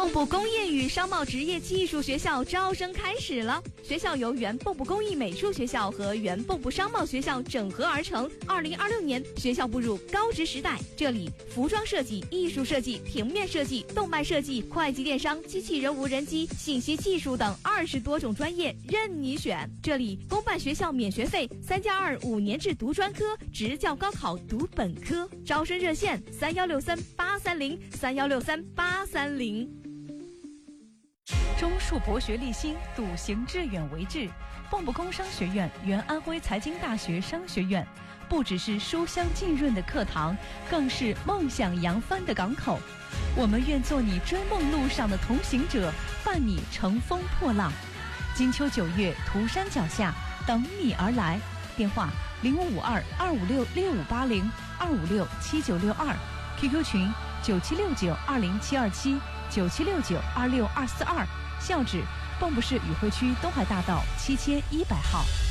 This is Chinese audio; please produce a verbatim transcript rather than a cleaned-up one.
蚌埠工业与商贸职业技术学校招生开始了。学校由原蚌埠工艺美术学校和原蚌埠商贸学校整合而成。二零二六年，学校步入高职时代。这里服装设计、艺术设计、平面设计、动漫设计、会计电商、机器人无人机、信息技术等二十多种专业任你选。这里公办学校免学费，三加二五年制读专科，职教高考读本科。招生热线：三幺六三八三零三幺六三八三零。 中树博学立心，笃行致远为志。蚌埠工商学院原安徽财经大学商学院，不只是书香浸润的课堂，更是梦想扬帆的港口。我们愿做你追梦路上的同行者，伴你乘风破浪。金秋九月，涂山脚下，等你而来。电话：零五五二二五六六五八零二五六七九六二 ，Q Q 群：九七六九二零七二七九七六九二六二四二。校址：蚌埠市宇汇区东海大道七千一百号。